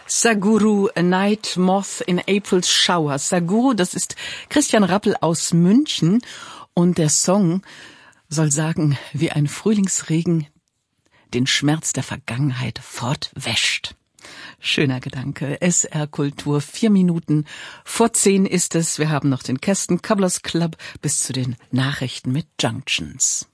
Saguru, A Night Moth in April's Shower. Saguru, das ist Christian Rappel aus München und der Song soll sagen, wie ein Frühlingsregen den Schmerz der Vergangenheit fortwäscht. Schöner Gedanke. SR Kultur, 9:04 ist es. Wir haben noch den Kästen Cobblers Club bis zu den Nachrichten mit Junctions.